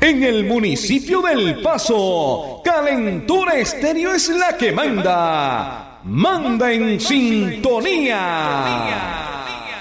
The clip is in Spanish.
En el municipio del Paso, Calentura Estéreo es la que manda. Manda en sintonía.